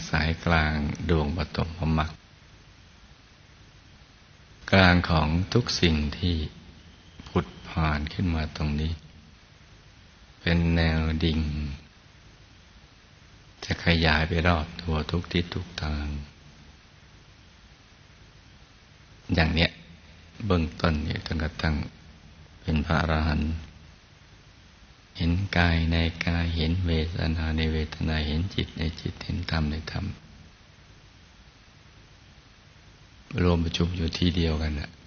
สายกลางดวงปฐมมรรคกลางของทุกสิ่งที่ผุดผ่านขึ้นมาตรงนี้เป็นแนวดิ่งจะขยายไปรอบตัวทุกทิศทุกทางอย่างเนี้ยเบื้องต้นเนี่ยจนกระทั่งเป็นพระอรหันต์เห็นกายในกายเห็นเวทนาในเวทนาเห็นจิตในจิตเห็นธรรมในธรรมรวมประชุมอยู่ที่เดียวกันน่ะ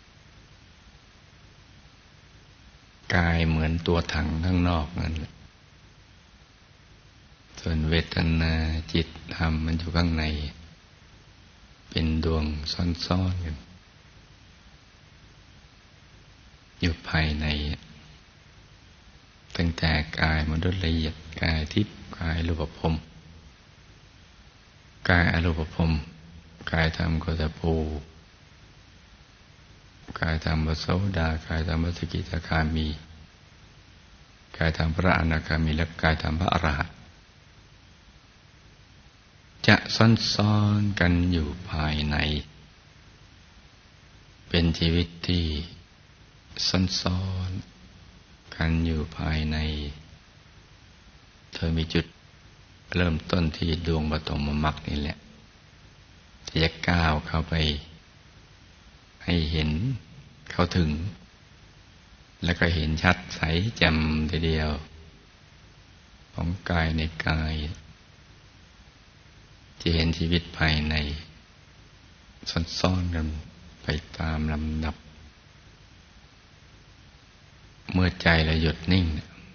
กายเหมือนตัวถังข้างนอกนั่นแหละส่วนเวทนาจิตธรรมมันอยู่ข้างในเป็นดวงซ่อนๆกันอยู่ภายในตั้งแต่กายมนุษย์ละเอียดกายทิพย์กายรูปภพกายอรูปภพกายธรรมโคตภูกายธรรมพระโสดากายธรรมพระสกิทาคามีกายธรรมพระอนาคามีและกายธรรมพระอรหันต์จะซ่อนๆกันอยู่ภายในเป็นชีวิตที่ซ่อนๆกันอยู่ภายในเธอมีจุดเริ่มต้นที่ดวงปฐมมรรคนี่แหละที่จะก้าวเข้าไปให้เห็นเข้าถึงแล้วก็เห็นชัดใสแจ่มทีเดียวของกายในกายจะเห็นชีวิตภายในซ่อนๆกันไปตามลำดับเมื่อใจเราหยุดนิ่ง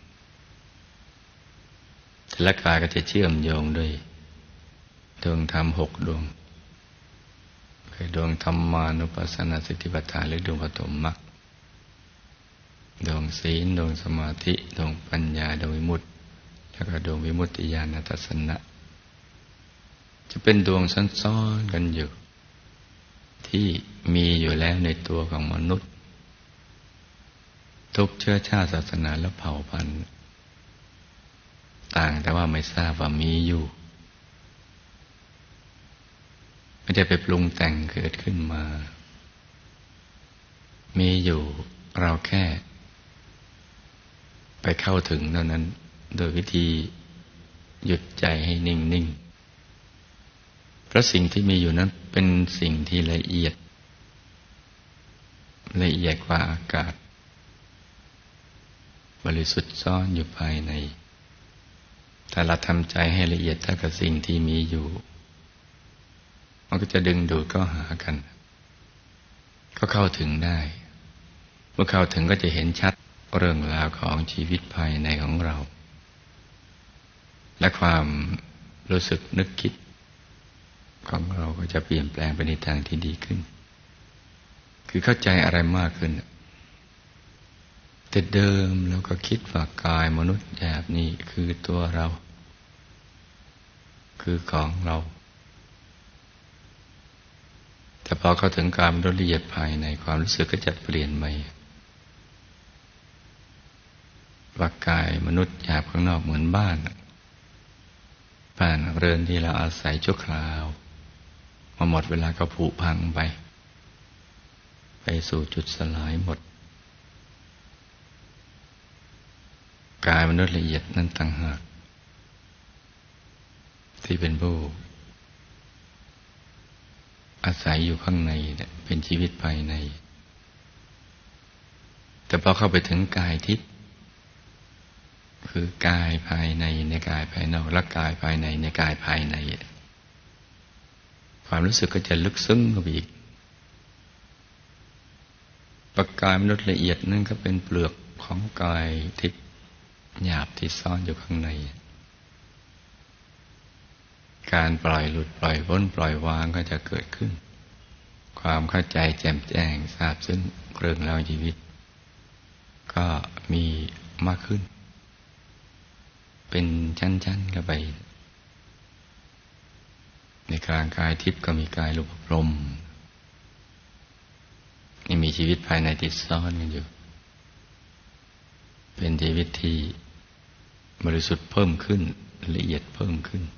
แต่ละกายก็จะเชื่อมโยงด้วยดวงธรรม6ดวงคือดวงธรรมานุปัสสนาสติปัฏฐานหรือดวงปฐมมรรคดวงศีลดวงสมาธิดวงปัญญาดวงวิมุตติแล้วก็ดวงวิมุตติญาณทัสสนะจะเป็นดวงซ่อนๆกันอยู่ที่มีอยู่แล้วในตัวของมนุษย์ทุกเชื้อชาติศาสนาและเผ่าพันธุ์ต่างแต่ว่าไม่ทราบว่ามีอยู่ไม่ได้ไปปรุงแต่งเกิดขึ้นมามีอยู่เราแค่ไปเข้าถึงเท่านั้นโดยวิธีหยุดใจให้นิ่งๆเพราะสิ่งที่มีอยู่นั้นเป็นสิ่งที่ละเอียดกว่าอากาศบริสุทธิ์ซ่อนอยู่ภายในถ้าเราทำใจให้ละเอียดเท่ากับสิ่งที่มีอยู่มันก็จะดึงดูดเข้าหากันก็เข้าถึงได้เมื่อเข้าถึงก็จะเห็นชัดเรื่องราวของชีวิตภายในของเราและความรู้สึกนึกคิดของเราก็จะเปลี่ยนแปลงไปในทางที่ดีขึ้นคือเข้าใจอะไรมากขึ้นแต่เดิมเราก็คิดว่ากายมนุษย์แบบนี้คือตัวเราคือของเราแต่พอเข้าถึงการละเอียดภายในความรู้สึกก็จะเปลี่ยนใหม่ว่ากายมนุษย์หยาบข้างนอกเหมือนบ้านเรือนที่เราอาศัยชั่วคราวมาหมดเวลาก็ผุพังไปสู่จุดสลายหมดกายมนุษย์ละเอียดนั้นต่างหากที่เป็นผู้อาศัยอยู่ข้างในเนี่ยเป็นชีวิตภายในแต่พอเข้าไปถึงกายทิพย์คือกายภายในในกายภายนอกและกายภายในในกายภายในความรู้สึกก็จะลึกซึ้งเข้าไปอีกประกายมนุษย์ละเอียดนั่นก็เป็นเปลือกของกายทิพย์หยาบที่ซ่อนอยู่ข้างในการปล่อยหลุดปล่อยพ้นปล่อยวางก็จะเกิดขึ้นความเข้าใจแจ่มแจ้งทราบซึ้งเรื่องราวชีวิตก็มีมากขึ้นเป็นชั้นๆเข้าไปในกลางกายทิพย์ก็มีกายรูปพรหมนี่มีชีวิตภายในติดซ่อนกันอยู่เป็นชีวิตที่บริสุทธิ์เพิ่มขึ้นละเอียดเพิ่มขึ้น